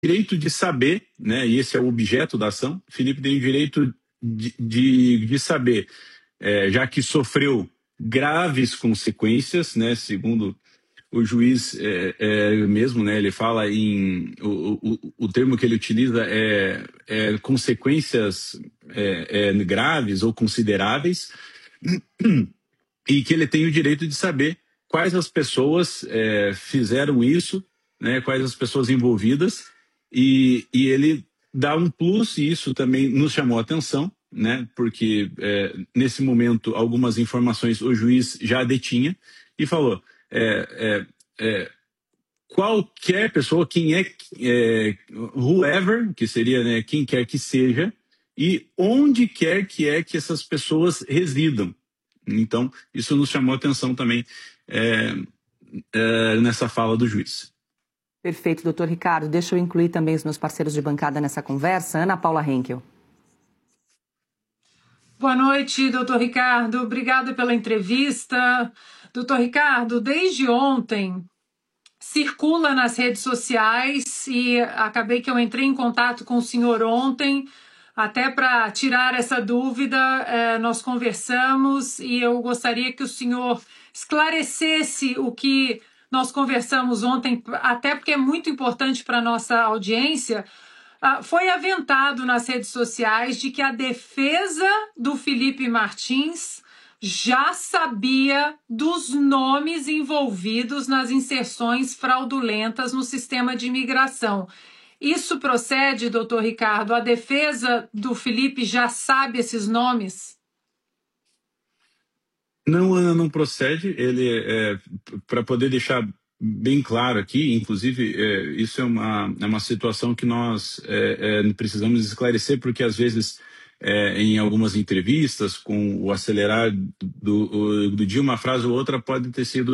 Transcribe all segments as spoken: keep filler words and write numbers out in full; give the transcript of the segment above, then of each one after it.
direito de saber, né, e esse é o objeto da ação, Felipe tem o direito de, de, de saber, é, já que sofreu graves consequências, né, segundo o juiz é, é, mesmo, né, ele fala em, o, o, o termo que ele utiliza é, é consequências é, é, graves ou consideráveis, e que ele tem o direito de saber quais as pessoas é, fizeram isso, né, quais as pessoas envolvidas, e, e ele dá um plus, e isso também nos chamou a atenção, né, porque é, nesse momento algumas informações o juiz já detinha e falou, é, é, é, qualquer pessoa, quem é, é whoever, que seria, né, quem quer que seja, e onde quer que é que essas pessoas residam. Então, isso nos chamou a atenção também é, é, nessa fala do juiz. Perfeito, doutor Ricardo. Deixa eu incluir também os meus parceiros de bancada nessa conversa. Ana Paula Henkel. Boa noite, doutor Ricardo. Obrigada pela entrevista. Doutor Ricardo, desde ontem circula nas redes sociais e acabei que eu entrei em contato com o senhor ontem, até para tirar essa dúvida, eh, nós conversamos e eu gostaria que o senhor esclarecesse o que nós conversamos ontem, até porque é muito importante para a nossa audiência. Ah, foi aventado nas redes sociais de que a defesa do Felipe Martins já sabia dos nomes envolvidos nas inserções fraudulentas no sistema de imigração. Isso procede, doutor Ricardo? A defesa do Felipe já sabe esses nomes? Não, Ana, não procede. Ele, é, para poder deixar bem claro aqui, inclusive, é, isso é uma, é uma situação que nós é, é, precisamos esclarecer, porque às vezes, é, em algumas entrevistas, com o acelerar do, do dia, uma frase ou outra pode ter sido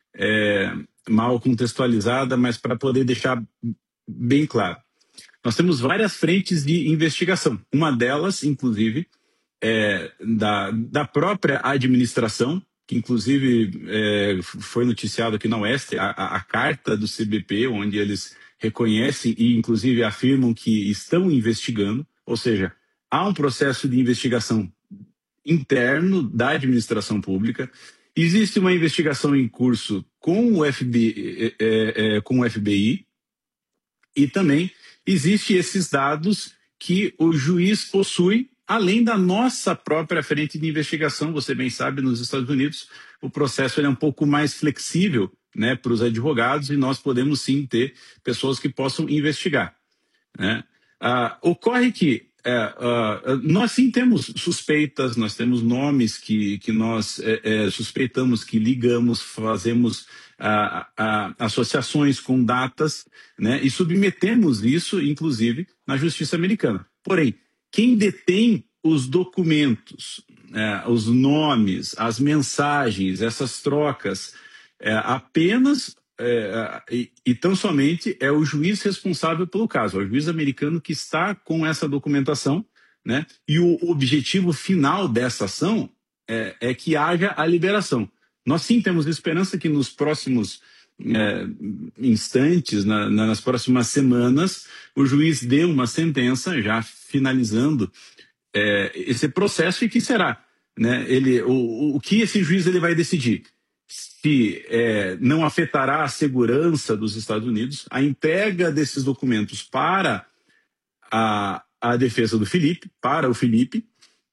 é, mal contextualizada, mas para poder deixar bem claro. Nós temos várias frentes de investigação. Uma delas, inclusive, é da, da própria administração, que inclusive é, foi noticiado aqui na Oeste, a, a, a carta do C B P, onde eles reconhecem e inclusive afirmam que estão investigando, ou seja, há um processo de investigação interno da administração pública. Existe uma investigação em curso com o F B, é, é, com o F B I, e também existem esses dados que o juiz possui, além da nossa própria frente de investigação. Você bem sabe, nos Estados Unidos, o processo ele é um pouco mais flexível, né, para os advogados, e nós podemos sim ter pessoas que possam investigar, né? Ah, ocorre que é, ah, nós sim temos suspeitas, nós temos nomes que, que nós é, é, suspeitamos, que ligamos, fazemos ah, ah, associações com datas, né, e submetemos isso, inclusive, na justiça americana. Porém, quem detém os documentos, é, os nomes, as mensagens, essas trocas, é, apenas é, e, e tão somente é o juiz responsável pelo caso, é o juiz americano que está com essa documentação, né? E o objetivo final dessa ação é, é que haja a liberação. Nós sim temos esperança que nos próximos é, instantes, na, nas próximas semanas, o juiz dê uma sentença já finalizando é, esse processo, e que será, né? Ele, o, o que esse juiz ele vai decidir? Se é, não afetará a segurança dos Estados Unidos, a entrega desses documentos para a, a defesa do Felipe, para o Felipe,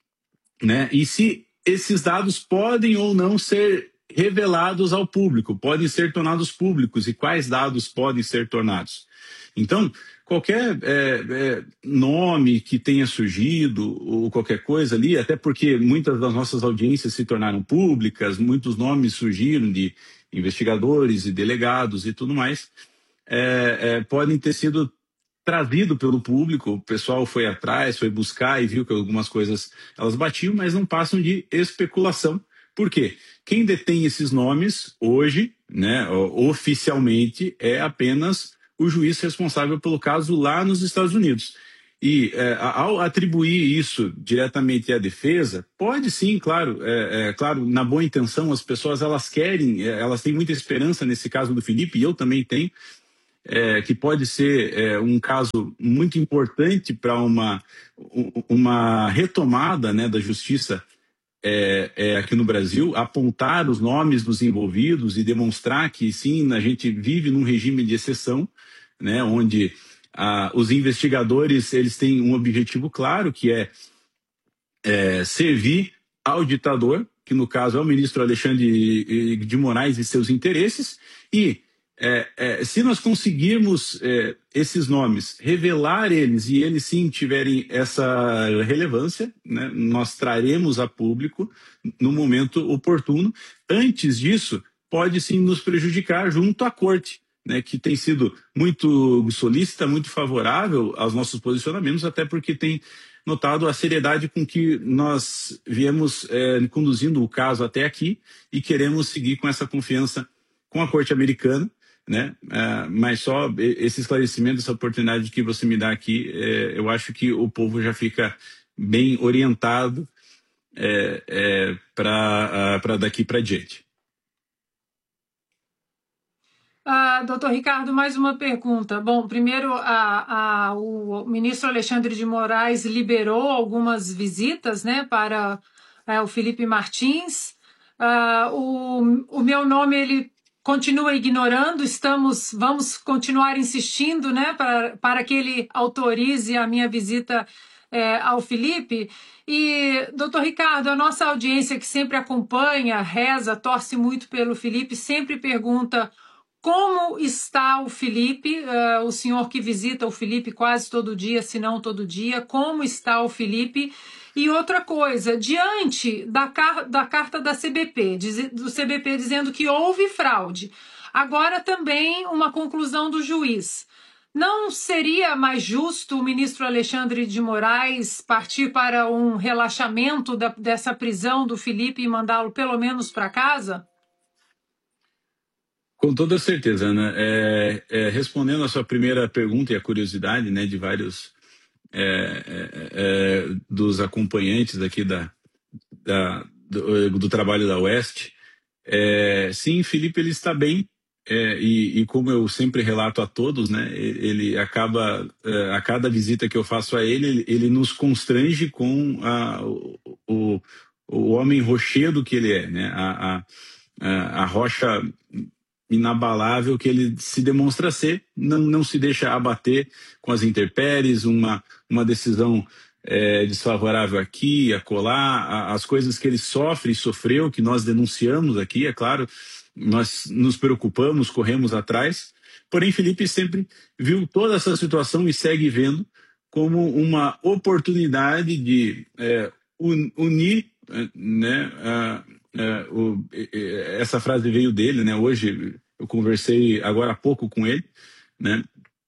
né? E se esses dados podem ou não ser revelados ao público, podem ser tornados públicos, e quais dados podem ser tornados. Então, qualquer é, é, nome que tenha surgido, ou qualquer coisa ali, até porque muitas das nossas audiências se tornaram públicas, muitos nomes surgiram de investigadores e delegados e tudo mais, é, é, podem ter sido trazidos pelo público. O pessoal foi atrás, foi buscar e viu que algumas coisas elas batiam, mas não passam de especulação. Por quê? Quem detém esses nomes hoje, né, oficialmente, é apenas o juiz responsável pelo caso lá nos Estados Unidos. E é, ao atribuir isso diretamente à defesa, pode sim, claro, é, é, claro, na boa intenção, as pessoas elas querem, elas têm muita esperança nesse caso do Felipe, e eu também tenho, é, que pode ser é, um caso muito importante para uma, uma retomada, né, da justiça é, é, aqui no Brasil, apontar os nomes dos envolvidos e demonstrar que, sim, a gente vive num regime de exceção, né, onde ah, os investigadores eles têm um objetivo claro, que é, é servir ao ditador, que no caso é o ministro Alexandre de Moraes e seus interesses, e é, é, se nós conseguirmos é, esses nomes, revelar eles e eles sim tiverem essa relevância, né, nós traremos a público no momento oportuno. Antes disso, pode sim nos prejudicar junto à corte, né, que tem sido muito solícita, muito favorável aos nossos posicionamentos, até porque tem notado a seriedade com que nós viemos é, conduzindo o caso até aqui e queremos seguir com essa confiança com a Corte Americana, né? É, mas só esse esclarecimento, essa oportunidade que você me dá aqui, é, eu acho que o povo já fica bem orientado é, é, para daqui para diante. Ah, doutor Ricardo, mais uma pergunta. Bom, primeiro, a, a, o ministro Alexandre de Moraes liberou algumas visitas, né, para é, o Felipe Martins. Ah, o, o meu nome ele continua ignorando. Estamos, vamos continuar insistindo, né, para, para que ele autorize a minha visita é, ao Felipe. E, doutor Ricardo, a nossa audiência que sempre acompanha, reza, torce muito pelo Felipe, sempre pergunta: como está o Felipe, uh, o senhor que visita o Felipe quase todo dia, se não todo dia, como está o Felipe? E outra coisa, diante da, car da carta da C B P, diz, do C B P dizendo que houve fraude, agora também uma conclusão do juiz, não seria mais justo o ministro Alexandre de Moraes partir para um relaxamento da, dessa prisão do Felipe e mandá-lo pelo menos para casa? Com toda certeza, Ana. É, é, respondendo a sua primeira pergunta e a curiosidade, né, de vários é, é, é, dos acompanhantes aqui da, da, do, do trabalho da Oeste, é, sim, Felipe ele está bem, é, e, e como eu sempre relato a todos, né, ele acaba, é, a cada visita que eu faço a ele, ele, ele nos constrange com a, o, o, o homem rochedo que ele é, né, a, a, a rocha inabalável que ele se demonstra ser, não, não se deixa abater com as intempéries, uma, uma decisão é, desfavorável aqui, acolá, as coisas que ele sofre e sofreu, que nós denunciamos aqui, é claro, nós nos preocupamos, corremos atrás, porém Felipe sempre viu toda essa situação e segue vendo como uma oportunidade de é, unir, né, a, É, o, essa frase veio dele, né? Hoje eu conversei agora há pouco com ele, né?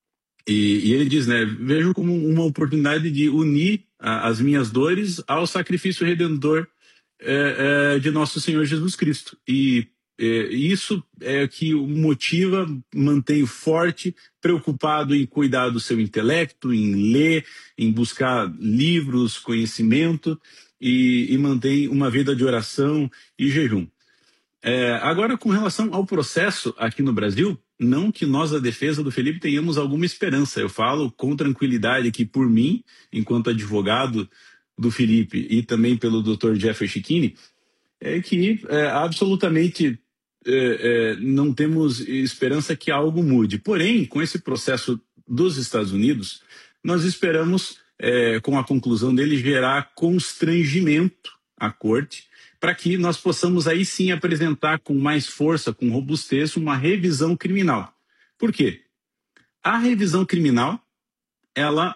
E, e ele diz, né? Vejo como uma oportunidade de unir a, as minhas dores ao sacrifício redentor é, é, de nosso Senhor Jesus Cristo. E é, isso é que o motiva, mantém forte, preocupado em cuidar do seu intelecto, em ler, em buscar livros, conhecimento. E, e mantém uma vida de oração e jejum. É, agora, com relação ao processo aqui no Brasil, não que nós, da defesa do Felipe, tenhamos alguma esperança. Eu falo com tranquilidade que, por mim, enquanto advogado do Felipe e também pelo doutor Jeffrey Cicchini, é que é, absolutamente é, é, não temos esperança que algo mude. Porém, com esse processo dos Estados Unidos, nós esperamos, É, com a conclusão dele, gerar constrangimento à corte, para que nós possamos aí sim apresentar com mais força, com robustez, uma revisão criminal. Por quê? A revisão criminal, ela,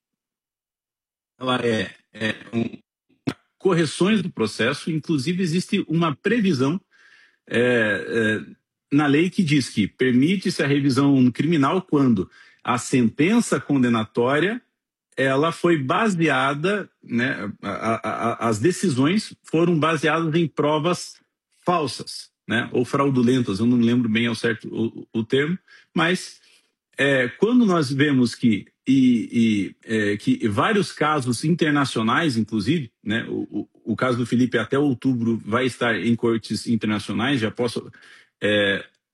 ela é, é um, correções do processo, inclusive existe uma previsão é, é, na lei que diz que permite-se a revisão criminal quando a sentença condenatória ela foi baseada, né, a, a, as decisões foram baseadas em provas falsas, né, ou fraudulentas, eu não lembro bem ao certo o, o termo, mas é, quando nós vemos que, e, e, é, que vários casos internacionais, inclusive, né, o, o, o caso do Felipe até outubro vai estar em cortes internacionais, já posso é,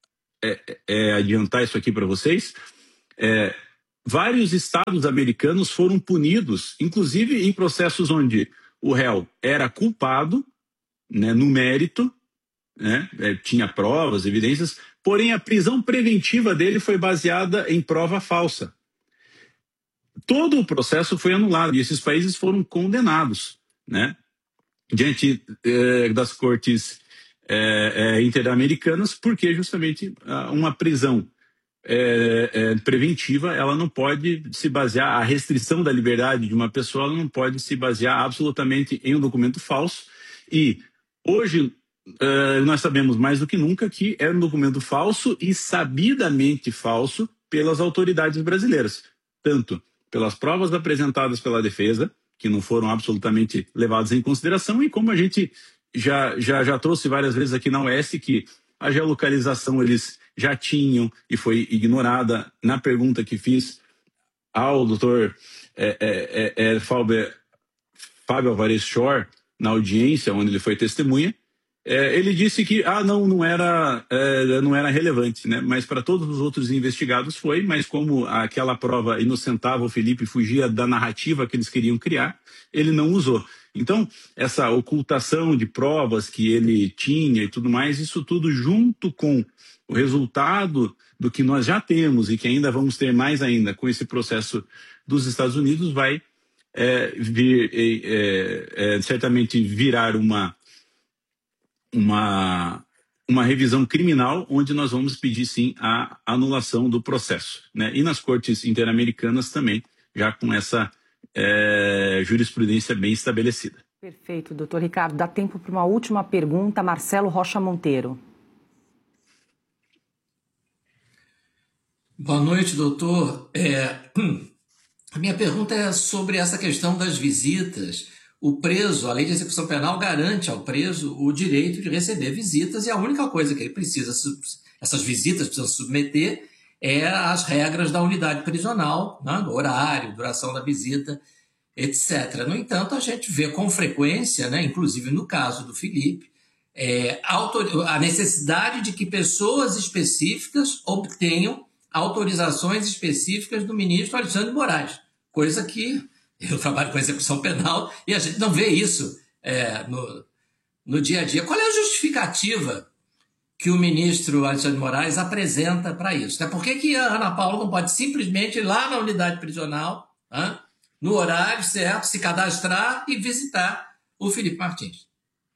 é, é, adiantar isso aqui para vocês. É, vários estados americanos foram punidos, inclusive em processos onde o réu era culpado, né, no mérito, né, é, tinha provas, evidências, porém a prisão preventiva dele foi baseada em prova falsa. Todo o processo foi anulado e esses países foram condenados, né, diante é, das cortes é, é, interamericanas, porque justamente uma prisão É, é, preventiva, ela não pode se basear, a restrição da liberdade de uma pessoa, ela não pode se basear absolutamente em um documento falso. E hoje é, nós sabemos mais do que nunca que é um documento falso e sabidamente falso pelas autoridades brasileiras, tanto pelas provas apresentadas pela defesa, que não foram absolutamente levadas em consideração, e como a gente já, já, já trouxe várias vezes aqui na U E S, que a geolocalização eles já tinham e foi ignorada. Na pergunta que fiz ao doutor é, é, é, Fábio, Fábio Alvarez Shore, na audiência onde ele foi testemunha, é, ele disse que ah, não, não, era, é, não era relevante, né? Mas para todos os outros investigados foi, mas como aquela prova inocentava o Felipe, fugia da narrativa que eles queriam criar, ele não usou. Então, essa ocultação de provas que ele tinha e tudo mais, isso tudo junto com o resultado do que nós já temos e que ainda vamos ter mais ainda com esse processo dos Estados Unidos, vai é, vir, é, é, certamente virar uma, uma, uma revisão criminal, onde nós vamos pedir sim a anulação do processo, né? E nas cortes interamericanas também, já com essa É, jurisprudência bem estabelecida. Perfeito, doutor Ricardo. Dá tempo para uma última pergunta. Marcelo Rocha Monteiro. Boa noite, doutor. É, a minha pergunta é sobre essa questão das visitas. O preso, a lei de execução penal garante ao preso o direito de receber visitas e a única coisa que ele precisa, essas visitas precisam submeter é as regras da unidade prisional, né, do horário, duração da visita, etcétera. No entanto, a gente vê com frequência, né, inclusive no caso do Felipe, é, a necessidade de que pessoas específicas obtenham autorizações específicas do ministro Alexandre de Moraes, coisa que eu trabalho com execução penal e a gente não vê isso é, no, no dia a dia. Qual é a justificativa que o ministro Alexandre de Moraes apresenta para isso? Né? Por que, que a Ana Paula não pode simplesmente ir lá na unidade prisional, hein, no horário certo, se cadastrar e visitar o Felipe Martins?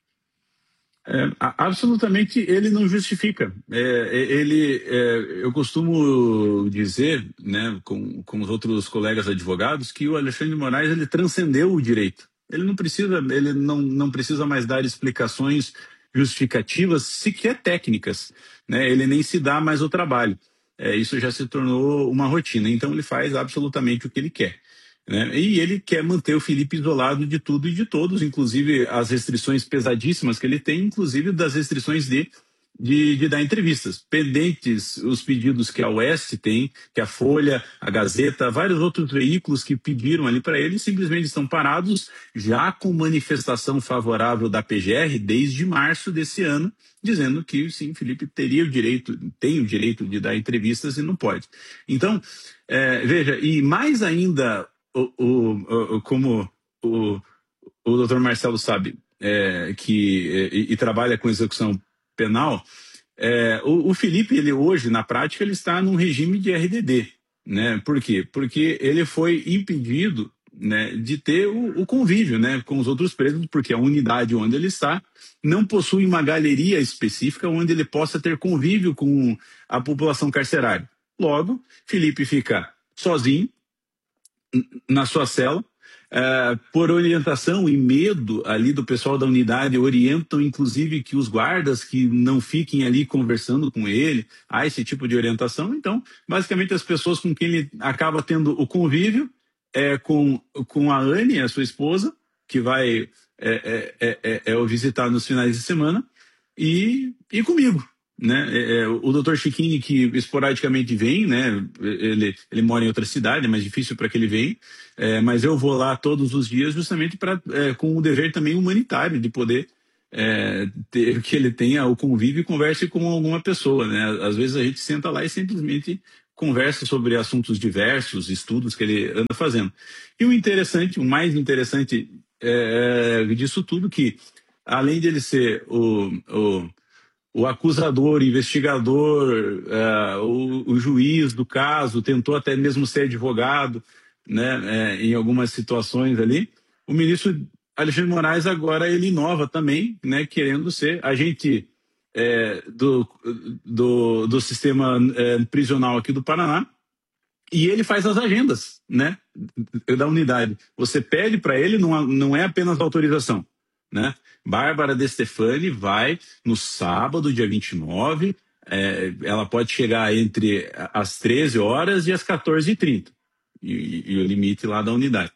É, absolutamente ele não justifica. É, ele, é, eu costumo dizer, né, com, com os outros colegas advogados, que o Alexandre de Moraes ele transcendeu o direito. Ele não precisa, ele não, não precisa mais dar explicações justificativas, sequer técnicas, né? Ele nem se dá mais o trabalho. É, isso já se tornou uma rotina. Então ele faz absolutamente o que ele quer, né? E ele quer manter o Felipe isolado de tudo e de todos, inclusive as restrições pesadíssimas que ele tem, inclusive das restrições de, de, de dar entrevistas. Pendentes os pedidos que a U E S tem, que a Folha, a Gazeta, vários outros veículos que pediram ali para ele, simplesmente estão parados, já com manifestação favorável da P G R desde março desse ano, dizendo que sim, Felipe teria o direito, tem o direito de dar entrevistas e não pode. Então, é, veja, e mais ainda, o, o, o, como o, o doutor Marcelo sabe, é, que, é, e, e trabalha com execução penal, é, o, o Felipe, ele hoje, na prática, ele está num regime de R D D, né? Por quê? Porque ele foi impedido, né, de ter o, o convívio, né, com os outros presos, porque a unidade onde ele está não possui uma galeria específica onde ele possa ter convívio com a população carcerária. Logo, Felipe fica sozinho na sua cela, uh, por orientação e medo ali do pessoal da unidade, orientam inclusive que os guardas que não fiquem ali conversando com ele, há esse tipo de orientação. Então, basicamente as pessoas com quem ele acaba tendo o convívio é com, com a Anne, a sua esposa, que vai é, é, é, é, o visitar nos finais de semana, e, e comigo. Né? É, é, o doutor Chiquini, que esporadicamente vem, né? ele, ele mora em outra cidade, é mais difícil para que ele venha, é, mas eu vou lá todos os dias justamente pra, é, com o dever também humanitário de poder é, ter, que ele tenha o convívio e converse com alguma pessoa, né? Às vezes a gente senta lá e simplesmente conversa sobre assuntos diversos, estudos que ele anda fazendo. E o interessante, o mais interessante é, disso tudo, que além de ele ser o, o, o acusador, o investigador, é, o, o juiz do caso, tentou até mesmo ser advogado, né, é, em algumas situações ali, o ministro Alexandre de Moraes agora ele inova também, né, querendo ser agente é, do, do, do sistema é, prisional aqui do Paraná, e ele faz as agendas, né, da unidade. Você pede para ele, não, não é apenas autorização, né? Bárbara De Stefani vai no sábado, dia vinte e nove, é, ela pode chegar entre as treze horas e as quatorze e trinta, e, e o limite lá da unidade,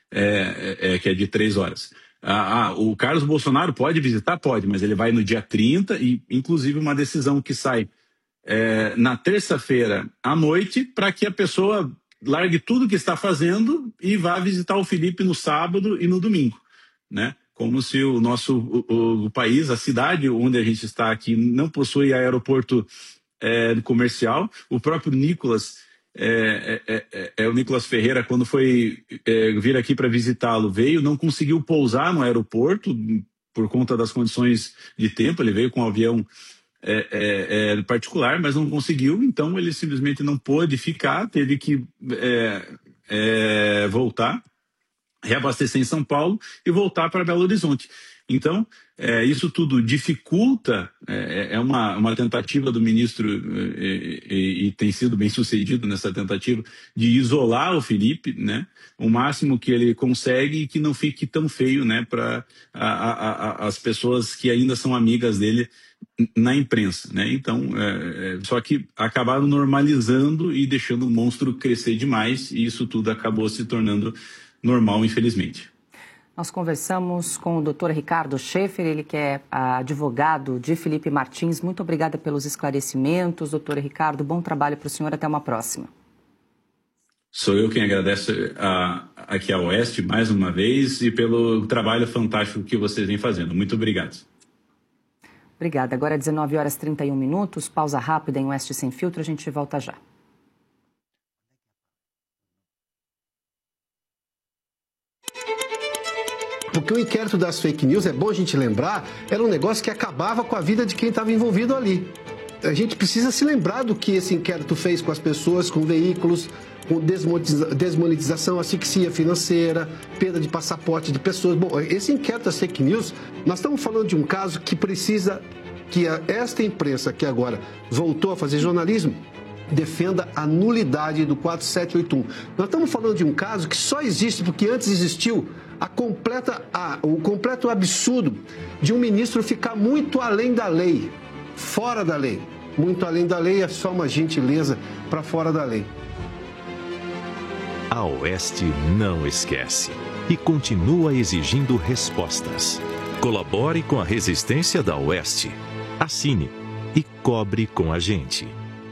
é, é, que é de três horas. Ah, ah, o Carlos Bolsonaro pode visitar? Pode, mas ele vai no dia trinta, e inclusive uma decisão que sai é, na terça-feira à noite, para que a pessoa largue tudo que está fazendo e vá visitar o Felipe no sábado e no domingo, né? Como se o nosso o, o país, a cidade onde a gente está aqui, não possui aeroporto é, comercial. O próprio Nicolas, é, é, é, é, o Nicolas Ferreira, quando foi é, vir aqui para visitá-lo, veio, não conseguiu pousar no aeroporto por conta das condições de tempo. Ele veio com um avião é, é, é, particular, mas não conseguiu, então ele simplesmente não pôde ficar, teve que é, é, voltar, reabastecer em São Paulo e voltar para Belo Horizonte. Então, é, isso tudo dificulta, é, é uma, uma tentativa do ministro, e, e, e tem sido bem sucedido nessa tentativa, de isolar o Felipe, né, o máximo que ele consegue, e que não fique tão feio, né, para as pessoas que ainda são amigas dele na imprensa, né? Então, é, é, só que acabaram normalizando e deixando o monstro crescer demais, e isso tudo acabou se tornando normal, infelizmente. Nós conversamos com o doutor Ricardo Schaefer, ele que é advogado de Felipe Martins. Muito obrigada pelos esclarecimentos, doutor Ricardo. Bom trabalho para o senhor. Até uma próxima. Sou eu quem agradece a, aqui a Oeste mais uma vez, e pelo trabalho fantástico que vocês vêm fazendo. Muito obrigado. Obrigada. Agora dezenove horas e trinta e um minutos. Pausa rápida em Oeste Sem Filtro. A gente volta já. Porque o inquérito das fake news, é bom a gente lembrar, era um negócio que acabava com a vida de quem estava envolvido ali. A gente precisa se lembrar do que esse inquérito fez com as pessoas, com veículos, com desmonetização, asfixia financeira, perda de passaporte de pessoas. Bom, esse inquérito das fake news, nós estamos falando de um caso que precisa que esta imprensa que agora voltou a fazer jornalismo defenda a nulidade do quatro sete oito um. Nós estamos falando de um caso que só existe porque antes existiu a completa, a, o completo absurdo de um ministro ficar muito além da lei, fora da lei. Muito além da lei é só uma gentileza para fora da lei. A Oeste não esquece e continua exigindo respostas. Colabore com a resistência da Oeste. Assine e cobre com a gente.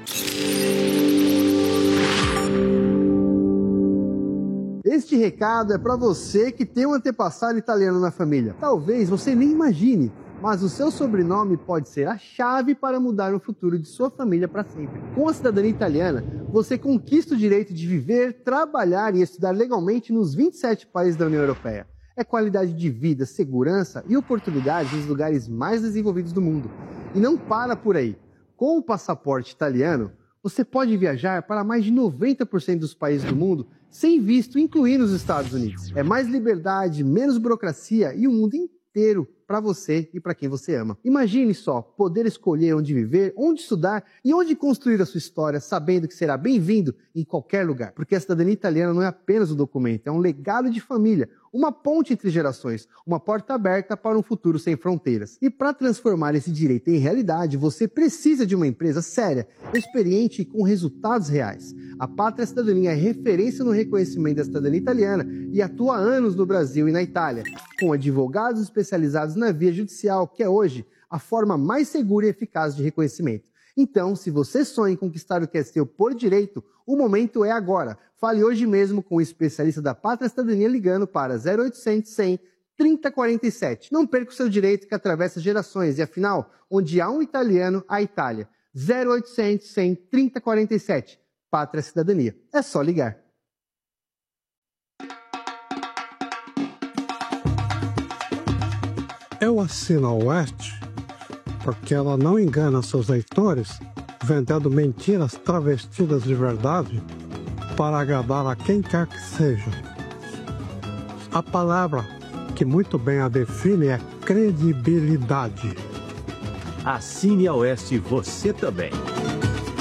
Este recado é para você que tem um antepassado italiano na família. Talvez você nem imagine, mas o seu sobrenome pode ser a chave para mudar o futuro de sua família para sempre. Com a cidadania italiana, você conquista o direito de viver, trabalhar e estudar legalmente nos vinte e sete países da União Europeia. É qualidade de vida, segurança e oportunidades nos lugares mais desenvolvidos do mundo. E não para por aí. Com o passaporte italiano, você pode viajar para mais de noventa por cento dos países do mundo sem visto, incluindo os Estados Unidos. É mais liberdade, menos burocracia e o mundo inteiro para você e para quem você ama. Imagine só, poder escolher onde viver, onde estudar e onde construir a sua história, sabendo que será bem-vindo em qualquer lugar. Porque a cidadania italiana não é apenas um documento, é um legado de família, uma ponte entre gerações, uma porta aberta para um futuro sem fronteiras. E para transformar esse direito em realidade, você precisa de uma empresa séria, experiente e com resultados reais. A Pátria Cidadania é referência no reconhecimento da cidadania italiana e atua há anos no Brasil e na Itália, com advogados especializados na via judicial, que é hoje a forma mais segura e eficaz de reconhecimento. Então, se você sonha em conquistar o que é seu por direito, o momento é agora. Fale hoje mesmo com o especialista da Pátria Cidadania ligando para zero oitocentos, cem, trinta quarenta e sete. Não perca o seu direito que atravessa gerações e, afinal, onde há um italiano, há Itália. zero oitocentos, cem, trinta quarenta e sete. Pátria Cidadania. É só ligar. Eu assino a Oeste porque ela não engana seus leitores vendendo mentiras travestidas de verdade para agradar a quem quer que seja. A palavra que muito bem a define é credibilidade. Assine a Oeste você também.